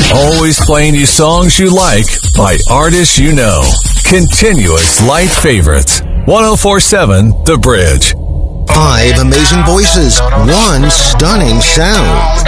Always playing you songs you like by artists you know. Continuous light favorites. 104.7 The Bridge. 5 amazing voices, 1 stunning sound.